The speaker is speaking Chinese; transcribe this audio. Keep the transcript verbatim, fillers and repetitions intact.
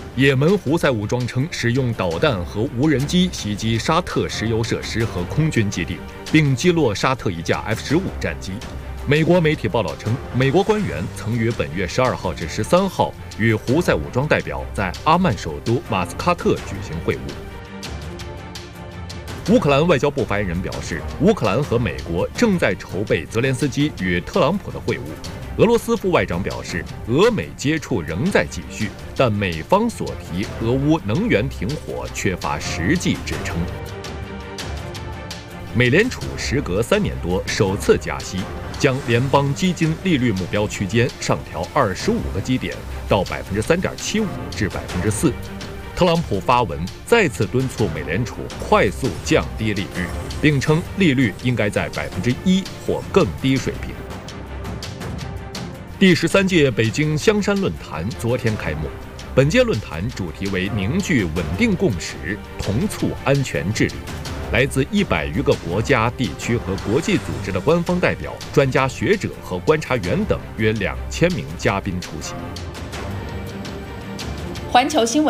也门胡塞武装称使用导弹和无人机袭击沙特石油设施和空军基地，并击落沙特一架 F 十五战机。美国媒体报道称，美国官员曾于本月十二号至十三号与胡塞武装代表在阿曼首都马斯喀特举行会晤。乌克兰外交部发言人表示，乌克兰和美国正在筹备泽连斯基与特朗普的会晤。俄罗斯副外长表示，俄美接触仍在继续，但美方所提俄乌能源停火缺乏实际支撑。美联储时隔三年多首次加息，将联邦基金利率目标区间上调二十五个基点到百分之三点七五至百分之四。特朗普发文再次敦促美联储快速降低利率，并称利率应该在百分之一或更低水平。第十三届北京香山论坛昨天开幕，本届论坛主题为凝聚稳定共识，同促安全治理。来自一百余个国家、地区和国际组织的官方代表、专家学者和观察员等约两千名嘉宾出席。 环球新闻。